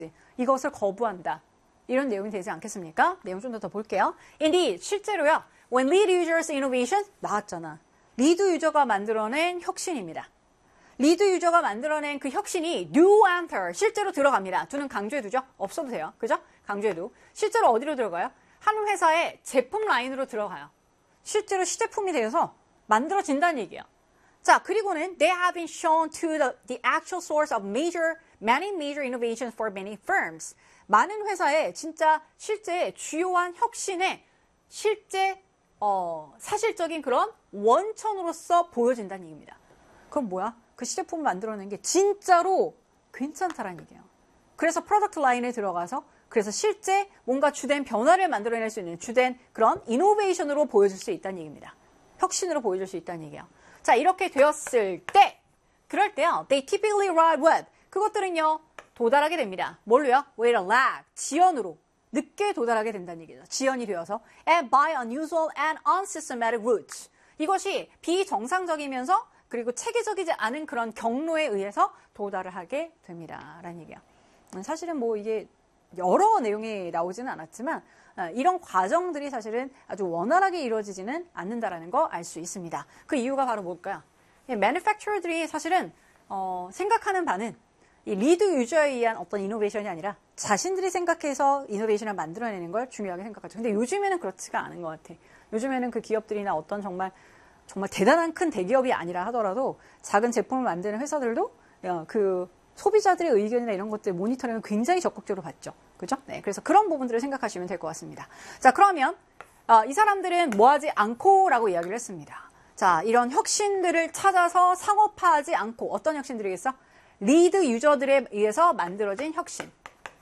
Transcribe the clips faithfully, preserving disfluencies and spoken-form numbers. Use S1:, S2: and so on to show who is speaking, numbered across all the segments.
S1: 이것을 거부한다. 이런 내용이 되지 않겠습니까? 내용 좀 더 더 볼게요. Indeed, 실제로요. When lead users innovation 나왔잖아. 리드 유저가 만들어낸 혁신입니다. 리드 유저가 만들어낸 그 혁신이 do enter 실제로 들어갑니다. do는 강조해두죠? 없어도 돼요. 그죠? 강조해도. 실제로 어디로 들어가요? 한 회사의 제품 라인으로 들어가요. 실제로 시제품이 되어서 만들어진다는 얘기예요. 자, 그리고는 they have been shown to the, the actual source of major, many major innovations for many firms. 많은 회사에 진짜 실제 주요한 혁신의 실제 어, 사실적인 그런 원천으로서 보여진다는 얘기입니다. 그럼 뭐야? 그 시제품을 만들어낸 게 진짜로 괜찮다라는 얘기예요. 그래서 프로덕트 라인에 들어가서 그래서 실제 뭔가 주된 변화를 만들어낼 수 있는 주된 그런 이노베이션으로 보여줄 수 있다는 얘기입니다. 혁신으로 보여줄 수 있다는 얘기예요. 자, 이렇게 되었을 때 그럴 때요. They typically arrive what? 그것들은요. 도달하게 됩니다. 뭘로요? With a lag. 지연으로. 늦게 도달하게 된다는 얘기죠. 지연이 되어서 and by unusual and unsystematic routes. 이것이 비정상적이면서 그리고 체계적이지 않은 그런 경로에 의해서 도달을 하게 됩니다. 라는 얘기예요. 사실은 뭐 이게 여러 내용이 나오지는 않았지만 이런 과정들이 사실은 아주 원활하게 이루어지지는 않는다라는 거 알 수 있습니다. 그 이유가 바로 뭘까요? 매니팩처러들이 사실은 어, 생각하는 바는 이 리드 유저에 의한 어떤 이노베이션이 아니라 자신들이 생각해서 이노베이션을 만들어내는 걸 중요하게 생각하죠. 근데 요즘에는 그렇지가 않은 것 같아. 요즘에는 그 기업들이나 어떤 정말 정말 대단한 큰 대기업이 아니라 하더라도 작은 제품을 만드는 회사들도 그 소비자들의 의견이나 이런 것들 모니터링을 굉장히 적극적으로 받죠. 그죠? 네. 그래서 그런 부분들을 생각하시면 될 것 같습니다. 자, 그러면 어, 이 사람들은 뭐 하지 않고라고 이야기를 했습니다. 자, 이런 혁신들을 찾아서 상업화하지 않고 어떤 혁신들이겠어? 리드 유저들에 의해서 만들어진 혁신.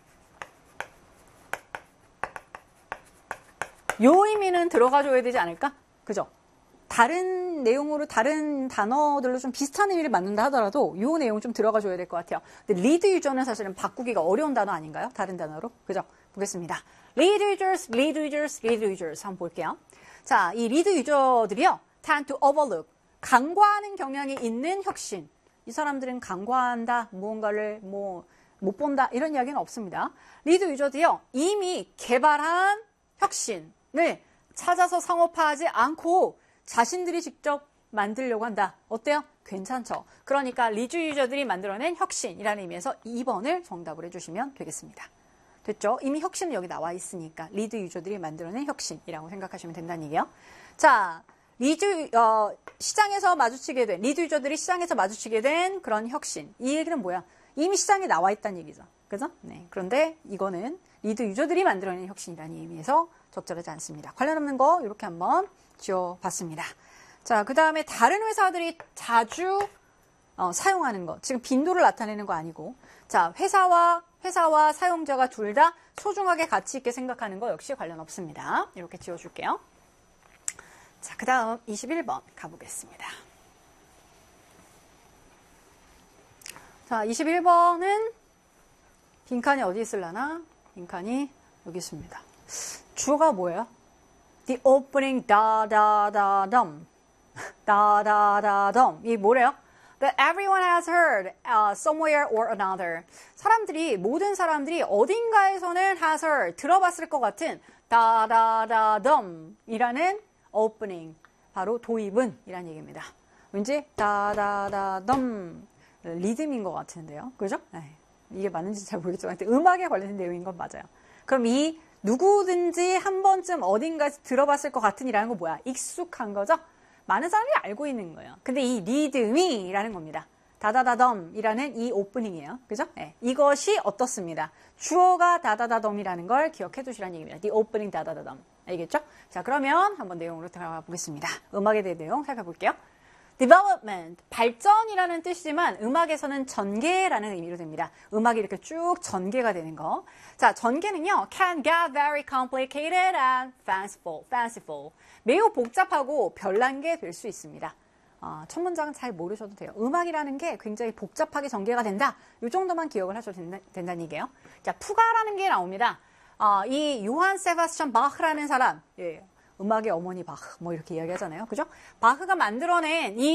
S1: 요 의미는 들어가줘야 되지 않을까? 그죠? 다른 내용으로 다른 단어들로 좀 비슷한 의미를 만든다 하더라도 요 내용 좀 들어가줘야 될 것 같아요. 근데 리드 유저는 사실은 바꾸기가 어려운 단어 아닌가요? 다른 단어로. 그죠? 보겠습니다. 리드 유저스, 리드 유저스, 리드 유저스 한번 볼게요. 자, 이 리드 유저들이요. tend to overlook. 간과하는 경향이 있는 혁신. 이 사람들은 간과한다, 무언가를 뭐 못 본다 이런 이야기는 없습니다. 리드 유저들이요. 이미 개발한 혁신을 찾아서 상업화하지 않고 자신들이 직접 만들려고 한다. 어때요? 괜찮죠? 그러니까 리드 유저들이 만들어낸 혁신이라는 의미에서 이 번을 정답을 해주시면 되겠습니다. 됐죠? 이미 혁신은 여기 나와 있으니까 리드 유저들이 만들어낸 혁신이라고 생각하시면 된다는 얘기예요. 자, 리드 어, 시장에서 마주치게 된 리드 유저들이 시장에서 마주치게 된 그런 혁신. 이 얘기는 뭐야? 이미 시장에 나와 있다는 얘기죠. 그죠? 네. 그런데 이거는 리드 유저들이 만들어낸 혁신이라는 의미에서 적절하지 않습니다. 관련 없는 거 이렇게 한번 지워봤습니다. 자, 그 다음에 다른 회사들이 자주 어, 사용하는 거. 지금 빈도를 나타내는 거 아니고. 자, 회사와 회사와 사용자가 둘 다 소중하게 가치 있게 생각하는 거 역시 관련 없습니다. 이렇게 지워줄게요. 자, 그 다음 이십일 번 가보겠습니다. 자, 이십일 번은 빈칸이 어디 있을라나? 빈칸이 여기 있습니다. 주어가 뭐예요? The opening 다다다덤 다다다덤 이 뭐래요? That everyone has heard uh, somewhere or another. 사람들이 모든 사람들이 어딘가에서는 has heard 들어봤을 것 같은 다다다덤 이라는 opening 바로 도입은 이란 얘기입니다. 왠지 다다다덤 리듬인 것 같은데요. 그죠? 에이, 이게 맞는지 잘 모르겠지만 음악에 관련된 내용인 건 맞아요. 그럼 이 누구든지 한 번쯤 어딘가에서 들어봤을 것 같은 이라는 건 뭐야? 익숙한 거죠? 많은 사람이 알고 있는 거예요. 근데 이 리듬이라는 겁니다. 다다다덤이라는 이 오프닝이에요. 그죠? 네. 이것이 어떻습니다. 주어가 다다다덤이라는 걸 기억해 두시라는 얘기입니다. The opening 다다다덤. 알겠죠? 자, 그러면 한번 내용으로 들어가 보겠습니다. 음악에 대한 내용 살펴볼게요. development, 발전이라는 뜻이지만 음악에서는 전개라는 의미로 됩니다. 음악이 이렇게 쭉 전개가 되는 거. 자, 전개는요, can get very complicated and fanciful, fanciful. 매우 복잡하고 별난 게 될 수 있습니다. 어, 첫 문장은 잘 모르셔도 돼요. 음악이라는 게 굉장히 복잡하게 전개가 된다. 이 정도만 기억을 하셔도 된다, 된다는 얘기예요. 자, 푸가라는 게 나옵니다. 어, 이 요한 세바스찬 바흐라는 사람, 예, 음악의 어머니 바흐, 뭐 이렇게 이야기하잖아요. 그죠? 바흐가 만들어낸 이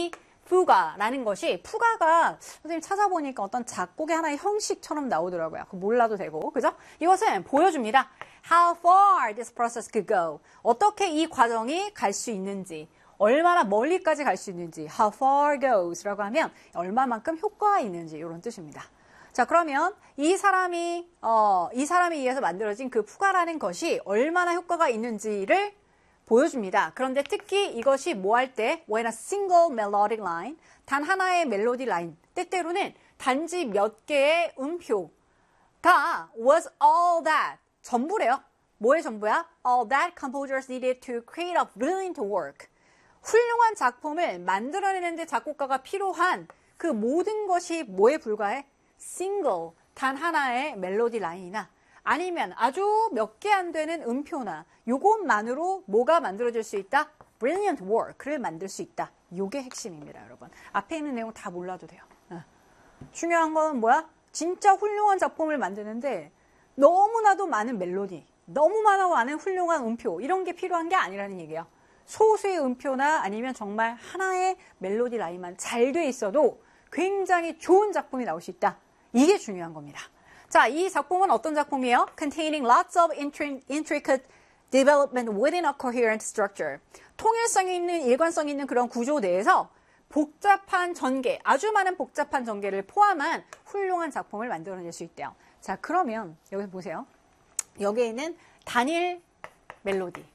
S1: fuga라는 것이 fuga가 선생님 찾아보니까 어떤 작곡의 하나의 형식처럼 나오더라고요. 그거 몰라도 되고, 그죠? 이것은 보여줍니다. How far this process could go. 어떻게 이 과정이 갈 수 있는지, 얼마나 멀리까지 갈 수 있는지, how far goes라고 하면 얼마만큼 효과가 있는지 이런 뜻입니다. 자, 그러면 이 사람이 어, 이 사람에 의해서 만들어진 그 fuga라는 것이 얼마나 효과가 있는지를 보여줍니다. 그런데 특히 이것이 뭐 할 때, when a single melodic line, 단 하나의 멜로디 라인, 때때로는 단지 몇 개의 음표가 was all that, 전부래요. 뭐의 전부야? All that composers needed to create a brilliant work. 훌륭한 작품을 만들어내는데 작곡가가 필요한 그 모든 것이 뭐에 불과해? single, 단 하나의 멜로디 라인이나 아니면 아주 몇 개 안 되는 음표나 요것만으로 뭐가 만들어질 수 있다? brilliant work를 만들 수 있다. 요게 핵심입니다, 여러분. 앞에 있는 내용 다 몰라도 돼요. 어. 중요한 건 뭐야? 진짜 훌륭한 작품을 만드는데 너무나도 많은 멜로디, 너무나도 많은 훌륭한 음표 이런 게 필요한 게 아니라는 얘기예요. 소수의 음표나 아니면 정말 하나의 멜로디 라인만 잘 돼 있어도 굉장히 좋은 작품이 나올 수 있다. 이게 중요한 겁니다. 자, 이 작품은 어떤 작품이에요? Containing lots of intricate development within a coherent structure. 통일성이 있는, 일관성이 있는 그런 구조 내에서 복잡한 전개, 아주 많은 복잡한 전개를 포함한 훌륭한 작품을 만들어낼 수 있대요. 자, 그러면 여기 보세요. 여기에 있는 단일 멜로디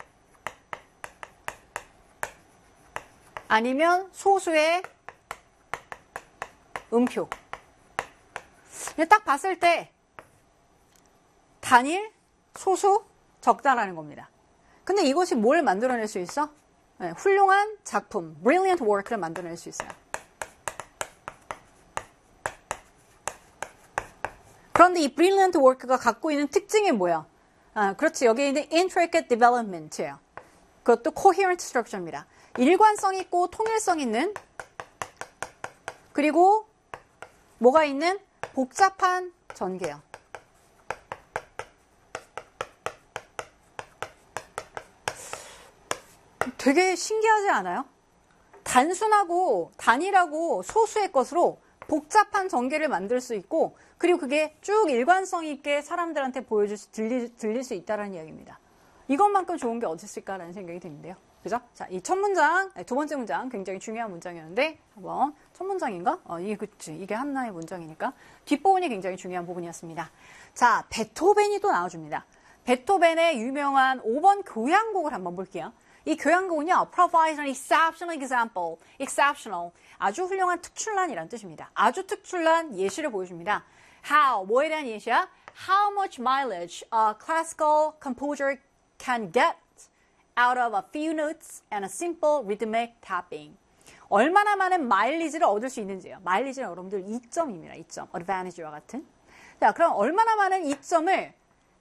S1: 아니면 소수의 음표. 딱 봤을 때 단일, 소수, 적다라는 겁니다. 근데 이것이 뭘 만들어낼 수 있어? 네, 훌륭한 작품, brilliant work를 만들어낼 수 있어요. 그런데 이 brilliant work가 갖고 있는 특징이 뭐야? 아, 그렇지. 여기 있는 intricate development예요. 그것도 coherent structure입니다. 일관성 있고 통일성 있는, 그리고 뭐가 있는 복잡한 전개요. 되게 신기하지 않아요? 단순하고 단일하고 소수의 것으로 복잡한 전개를 만들 수 있고, 그리고 그게 쭉 일관성 있게 사람들한테 보여줄 수, 들릴, 들릴 수 있다는 이야기입니다. 이것만큼 좋은 게 어디 있을까라는 생각이 드는데요. 그죠? 자, 이 첫 문장, 두 번째 문장 굉장히 중요한 문장이었는데, 한번 첫 문장인가? 어, 이게 그치. 이게 하나의 문장이니까. 뒷부분이 굉장히 중요한 부분이었습니다. 자, 베토벤이 또 나와줍니다. 베토벤의 유명한 오 번 교향곡을 한번 볼게요. 이 교향곡은요, provides an exceptional example, exceptional, 아주 훌륭한 특출난이라는 뜻입니다. 아주 특출난 예시를 보여줍니다. How, 뭐에 대한 예시야? How much mileage a classical composer can get out of a few notes and a simple rhythmic tapping. 얼마나 많은 마일리지를 얻을 수 있는지요. 마일리지는 여러분들 이 점입니다. 이 점. advantage와 같은. 자, 그럼 얼마나 많은 이 점을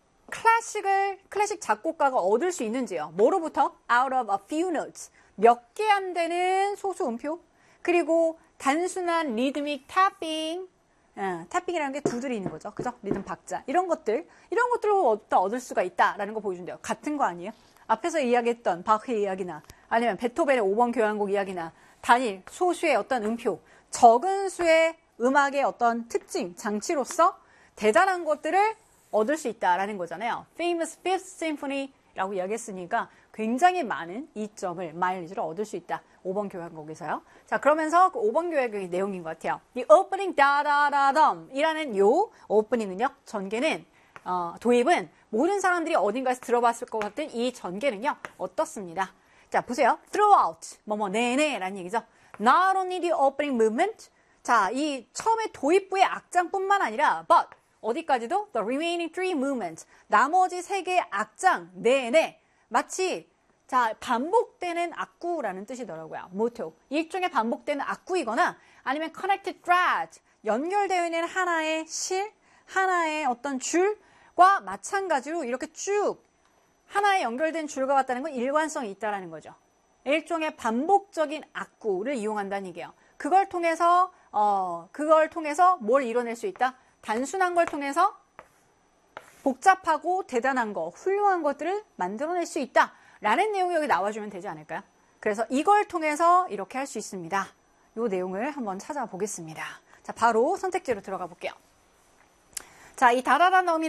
S1: 클래식을, 클래식 작곡가가 얻을 수 있는지요. 뭐로부터? Out of a few notes. 몇 개 안 되는 소수 음표. 그리고 단순한 리드믹 타핑. 어, 타핑이라는 게 두드리는 거죠. 그죠? 리듬 박자. 이런 것들. 이런 것들로부터 얻을 수가 있다라는 거 보여준대요. 같은 거 아니에요? 앞에서 이야기했던 바흐의 이야기나 아니면 베토벤의 오 번 교향곡 이야기나 단일, 소수의 어떤 음표, 적은 수의 음악의 어떤 특징, 장치로서 대단한 것들을 얻을 수 있다라는 거잖아요. Famous Fifth Symphony라고 이야기했으니까 굉장히 많은 이점을, 마일리지를 얻을 수 있다. 오 번 교향곡에서요. 자, 그러면서 그 오 번 교향곡의 내용인 것 같아요. 이 opening 다다다덤 이라는 요 오프닝은요, 전개는, 어, 도입은 모든 사람들이 어딘가에서 들어봤을 것 같은 이 전개는요, 어떻습니다. 자, 보세요. throughout, 뭐뭐 내내 라는 얘기죠. Not only the opening movement. 자, 이 처음에 도입부의 악장뿐만 아니라 but 어디까지도 the remaining three movements. 나머지 세 개의 악장 내내 마치 자, 반복되는 악구라는 뜻이더라고요. 모토. 일종의 반복되는 악구이거나 아니면 connected thread. 연결되어 있는 하나의 실, 하나의 어떤 줄과 마찬가지로 이렇게 쭉 하나의 연결된 줄과 같다는 건 일관성이 있다는 거죠. 일종의 반복적인 악구를 이용한다는 얘기예요. 그걸 통해서 어 그걸 통해서 뭘 이뤄낼 수 있다? 단순한 걸 통해서 복잡하고 대단한 거, 훌륭한 것들을 만들어낼 수 있다라는 내용이 여기 나와주면 되지 않을까요? 그래서 이걸 통해서 이렇게 할 수 있습니다. 이 내용을 한번 찾아보겠습니다. 자, 바로 선택지로 들어가 볼게요. 자, 이 다라라는 어미